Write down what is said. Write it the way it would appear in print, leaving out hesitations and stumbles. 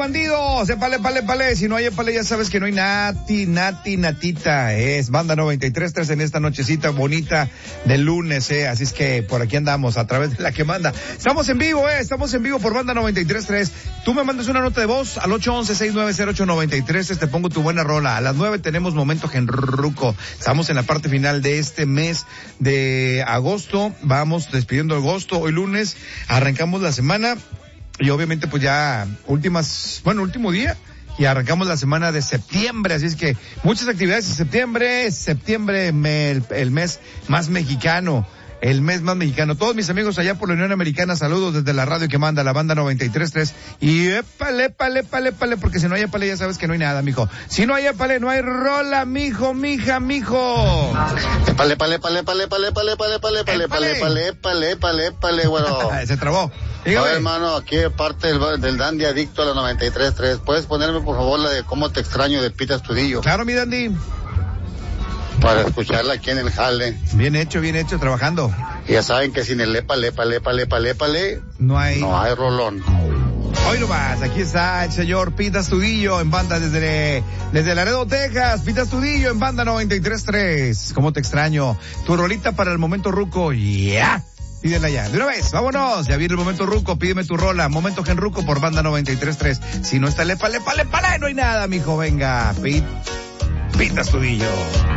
bandidos! ¡Épale, pale, pale! Si no hay épale, ya sabes que no hay natita. Es Banda 93.3 en esta nochecita bonita de lunes, Así es que por aquí andamos, a través de la que manda. Estamos en vivo, Estamos en vivo por Banda 93.3. Tú me mandas una nota de voz al 811-690-0893. Te pongo tu buena rola. A las 9 tenemos Momento Genruco. Estamos en la parte final de este mes de agosto. Vamos despidiendo agosto. Hoy lunes arrancamos la semana. Y obviamente pues ya último día y arrancamos la semana de septiembre, así es que muchas actividades en septiembre el mes más mexicano. Todos mis amigos allá por la Unión Americana, saludos desde la radio que manda la Banda 93.3. Y épale, porque si no hay épale ya sabes que no hay nada, mijo. Si no hay épale, no hay rola, mijo. Épale, bueno. Se trabó. Dígame. Hermano, aquí de parte del Dandy adicto a la 93.3. ¿Puedes ponerme por favor la de Cómo te extraño de Pita Astudillo? Claro, mi Dandy. Para escucharla aquí en el jale. Bien hecho, trabajando. Y ya saben que sin el épale, no hay rolón. Hoy nomás, aquí está el señor Pita Astudillo en banda desde Laredo, Texas. Pita Astudillo en Banda 93.3. ¿Cómo te extraño? Tu rolita para el momento ruco, ya. Pídela ya. De una vez, vámonos. Ya viene el momento ruco, pídeme tu rola. Momento genruco por Banda 93.3. Si no está el épale, no hay nada, mijo. Venga, Pita Astudillo.